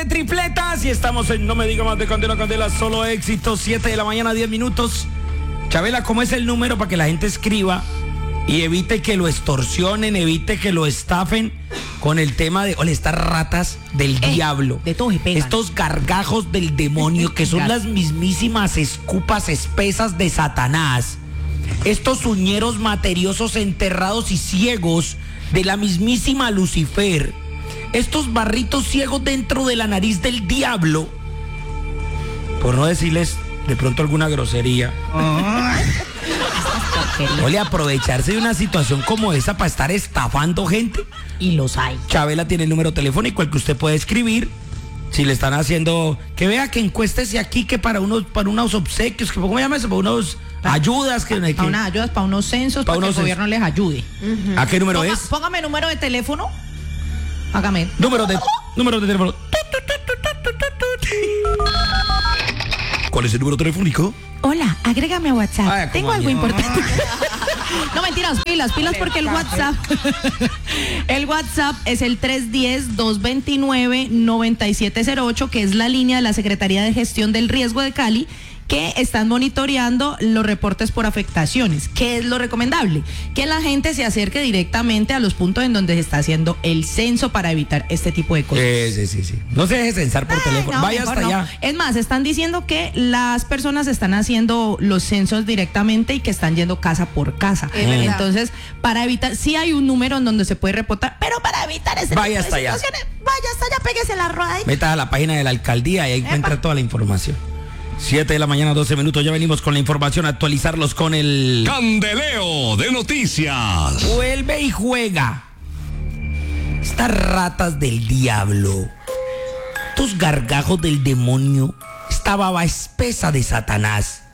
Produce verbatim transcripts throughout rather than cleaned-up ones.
de tripletas y estamos en No Me Diga Más de Candela, Candela, solo éxito, siete de la mañana, diez minutos. Chabela, ¿cómo es el número para que la gente escriba y evite que lo extorsionen, evite que lo estafen con el tema de, ole, estas ratas del Eh, diablo? de todo se pegan. Estos gargajos del demonio que son las mismísimas escupas espesas de Satanás. Estos uñeros materiosos enterrados y ciegos de la mismísima Lucifer. Estos barritos ciegos dentro de la nariz del diablo. Por no decirles de pronto alguna grosería. Ole, aprovecharse de una situación como esa para estar estafando gente. Y los hay. Chabela tiene el número telefónico al que usted puede escribir. Si le están haciendo, que vea que encuéstese aquí, que para unos, para unos obsequios, que ¿cómo llama eso? Para unos ayudas, que, que Para unas ayudas, para unos censos, para para, unos que el gobierno les ayude. Uh-huh. ¿A qué número Ponga, es? Póngame número de teléfono. Hágame. Número de, número de teléfono. ¿Cuál es el número telefónico? Hola, agrégame a WhatsApp. Ay, Tengo algo mierda. importante. No, mentiras, pilas, pilas porque el WhatsApp el WhatsApp es el tres uno cero, dos dos nueve, nueve siete cero ocho, que es la línea de la Secretaría de Gestión del Riesgo de Cali, que están monitoreando los reportes por afectaciones. ¿Qué es lo recomendable? Que la gente se acerque directamente a los puntos en donde se está haciendo el censo para evitar este tipo de cosas. Eh, sí, sí, sí. No se deje censar por Ay, teléfono. no, Vaya mejor hasta no. allá. Es más, están diciendo que las personas están haciendo los censos directamente y que están yendo casa por casa. Es verdad. Entonces, para evitar, sí hay un número en donde se puede reportar, pero para evitar ese Vaya tipo hasta de allá. situaciones, vaya hasta allá, péguese la rueda ahí. Meta a la página de la alcaldía y ahí encuentra toda la información. siete de la mañana, doce minutos. Ya venimos con la información a actualizarlos con el Candeleo de Noticias. Vuelve y juega. Estas ratas del diablo, estos gargajos del demonio, esta baba espesa de Satanás,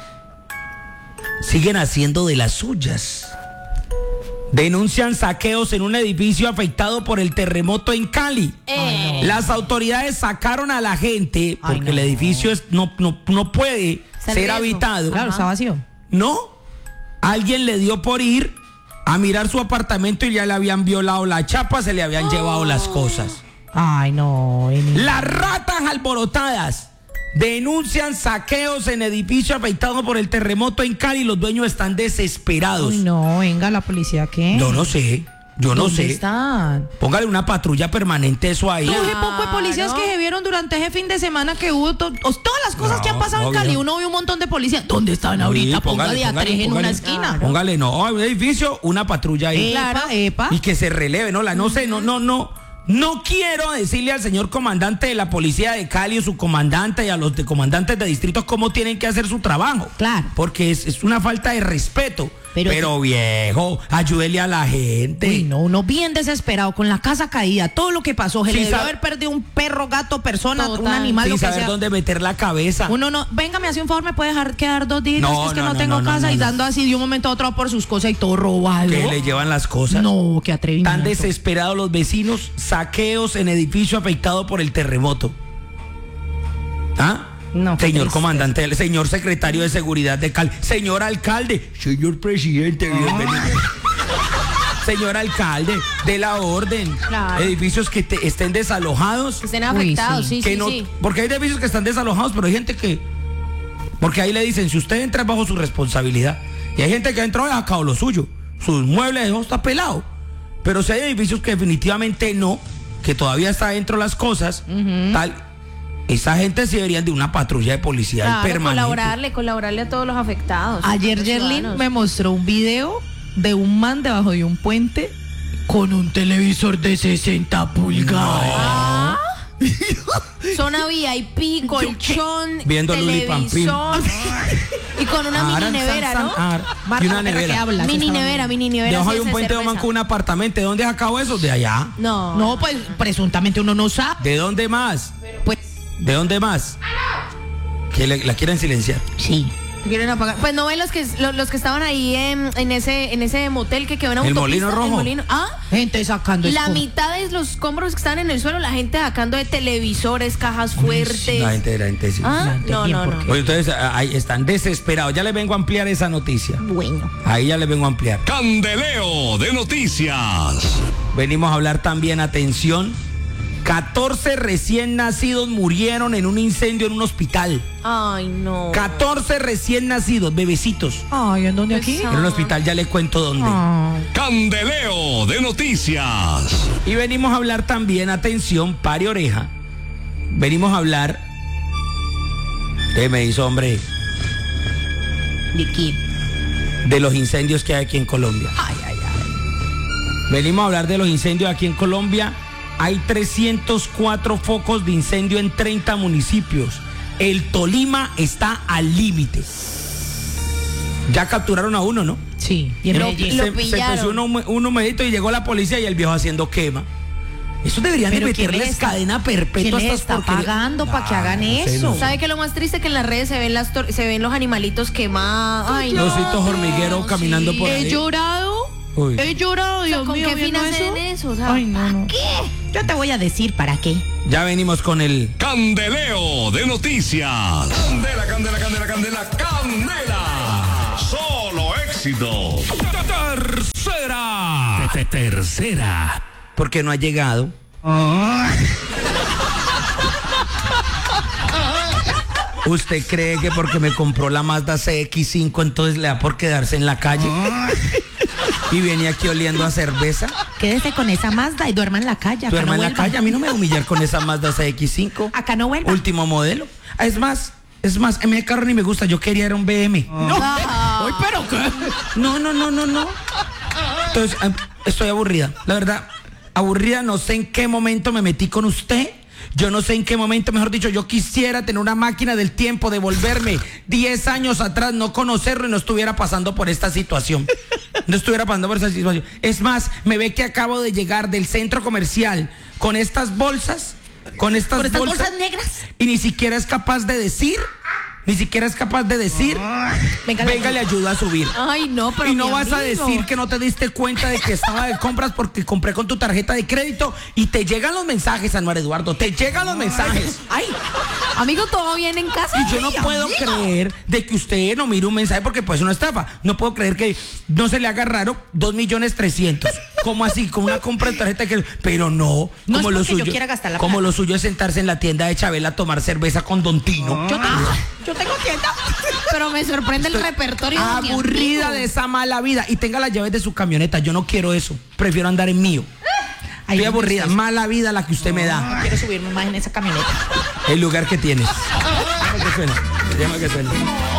siguen haciendo de las suyas. Denuncian saqueos en un edificio afectado por el terremoto en Cali. Eh. Las autoridades sacaron a la gente porque Ay, no. el edificio es- no, no, no puede Está en ser riesgo. habitado. Claro, está vacío. No, alguien le dio por ir a mirar su apartamento y ya le habían violado la chapa, se le habían llevado las cosas. Ay, no. Eni. Las ratas alborotadas denuncian saqueos en edificio afectado por el terremoto en Cali. Los dueños están desesperados. Uy, no, venga, la policía, ¿qué? Yo no sé, yo no ¿Dónde sé. están? Póngale una patrulla permanente eso ahí. Pero qué poco de policías Claro. que se vieron durante ese fin de semana que hubo to- o- todas las cosas No, que han pasado no, en Cali. viejo. Uno vio un montón de policías. ¿Dónde están ahorita? Sí, Ponga póngale, de a póngale, tres en póngale. una esquina. Póngale, no, un edificio, una patrulla ahí. Epa, epa. Y que se releve, ¿no? La, no sé, no, no, no. No quiero decirle al señor comandante de la policía de Cali o su comandante y a los de comandantes de distritos cómo tienen que hacer su trabajo. Claro. Porque es, es una falta de respeto. Pero, Pero- viejo, ayúdele a la gente. Uy, no, uno bien desesperado, con la casa caída, todo lo que pasó. Se Sí, le debió sabe- haber perdido un perro, gato, persona, Total. un animal, Sin lo que saber sea. dónde meter la cabeza. Uno no, venga, me hace un favor, me puede dejar quedar dos días, No, que es que no, no, no, tengo no, no, casa no, y no. dando así de un momento a otro por sus cosas y todo robado. Que le llevan las cosas. No, qué atrevimiento. Están desesperados los vecinos, saqueos en edificio afectado por el terremoto. ¿Ah? No, qué señor triste. comandante, el señor secretario de seguridad de Cali, señor alcalde, señor presidente, bienvenido. Señor alcalde, de la orden. Claro. Edificios que te- estén desalojados. Que estén Uy, afectados, sí. sí, que sí, no, sí. Porque hay edificios que están desalojados, pero hay gente que. Porque ahí le dicen, si usted entra es bajo su responsabilidad. Y hay gente que entró y ha sacado lo suyo. Sus muebles, eso está pelado. Pero si hay edificios que definitivamente no, que todavía está dentro las cosas, tal, esa gente sí deberían de una patrulla de policía Claro, permanente. colaborarle, colaborarle a todos los afectados. Ayer los Yerlin ciudadanos. me mostró un video de un man debajo de un puente con un televisor de sesenta pulgadas. Ah, zona V I P, colchón, Viendo Luli televisor y con una Aran, mini nevera, san, ¿no? san, ar- Marta, y una perra, ¿qué nevera. hablas? Mini Estaba- nevera, mini nevera. Debajo sí, hay un esa puente de cerveza. man con un apartamento. ¿De dónde sacado eso? De allá. No. No, pues presuntamente uno no sabe. ¿De dónde más? Pues ¿De dónde más? Que le- la quieren silenciar. sí. Quieren apagar. Pues no ven los que los, los que estaban ahí en, en ese en ese motel que quedó en ¿El autopista. Molino Rojo? El Molino. Ah, Gente sacando la escombros. mitad de los escombros que están en el suelo, la gente sacando de televisores, cajas fuertes. La gente, la gente sí. Ah, La gente no, bien, no, ¿por no. qué? Oye, entonces ah, ahí están desesperados. Ya les vengo a ampliar esa noticia. Bueno. Ahí ya les vengo a ampliar. Candeleo de Noticias. Venimos a hablar también, atención, catorce recién nacidos murieron en un incendio en un hospital. Ay, no. catorce recién nacidos, bebecitos. Ay, ¿en dónde aquí? En un hospital, ya le cuento dónde. Ah. Candeleo de noticias. Y venimos a hablar también, atención, pare oreja. Venimos a hablar. ¿Qué me hizo, hombre? ¿De qué? De los incendios que hay aquí en Colombia. Ay, ay, ay. Venimos a hablar de los incendios aquí en Colombia. Hay trescientos cuatro focos de incendio en treinta municipios. El Tolima está al límite. Ya capturaron a uno, ¿no? Sí, y en Lo- Medellín. lo se, se pillaron. puso un, un humedito y llegó la policía y el viejo haciendo quema. Eso deberían de Pero ¿quién meterles les está- cadena ¿Quién perpetua a les estas está porquerías. pagando para que hagan no sé, eso? no sé. ¿Sabe qué es lo más triste? Que en las redes se ven las tor- se ven los animalitos quemados. Ay, no. Ositos hormigueros caminando por He ahí. llorado. Uy. He llorado, O sea, Dios ¿con mío, qué fin viendo hacen eso? O sea, Ay, no, no. ¿qué? Yo te voy a decir para qué. Ya venimos con el... Candeleo de noticias. Candela, candela, candela, candela, candela. Solo éxito. Tercera. Te- te- Tercera. Porque no ha llegado. ¿Usted cree que porque me compró la Mazda C X cinco entonces le da por quedarse en la calle? Y viene aquí oliendo a cerveza. Quédese con esa Mazda y duerma en la calle. Acá Duerma no en la vuelva. calle. A mí no me va a humillar con esa Mazda C X cinco. Acá no vuelva. Último modelo. Ah, Es más, es más, a mí el carro ni me gusta. Yo quería era un B M. Ah. Ay, pero qué. No, no, no, no, no. Entonces, eh, estoy aburrida. La verdad, aburrida. No sé en qué momento me metí con usted. Yo no sé en qué momento, mejor dicho, yo quisiera tener una máquina del tiempo, devolverme diez años atrás, no conocerlo y no estuviera pasando por esta situación. No estuviera pasando por esta situación. Es más, me ve que acabo de llegar del centro comercial con estas bolsas, con estas, Con estas bolsas, bolsas negras. y ni siquiera es capaz de decir, ni siquiera es capaz de decir, Venga, venga, le ayuda a subir. Ay, no, pero Y no mi vas a amigo. decir que no te diste cuenta de que estaba de compras porque compré con tu tarjeta de crédito y te llegan los mensajes, Anuar Eduardo, te llegan los mensajes. Ay, amigo, ¿todo bien en casa? Y yo no puedo creer de que usted no mire un mensaje porque pues es una estafa. No puedo creer que no se le haga raro dos millones trescientos. ¿Cómo así? Con una compra de tarjeta de crédito. Pero no, No como es lo porque yo suyo. quiera gastar la Como plata. lo suyo es sentarse en la tienda de Chabela a tomar cerveza con Don Tino. Yo tengo, yo tengo tienda. Pero me sorprende el Estoy repertorio de mi aburrida amigo. de esa mala vida. Y tenga las llaves de su camioneta. Yo no quiero eso. Prefiero andar en mío. Ay, Estoy ¿dónde aburrida. estás? Mala vida la que usted me No da. quiero subirme más en esa camioneta. El lugar que tienes. Déjame que suene. Déjame que suene.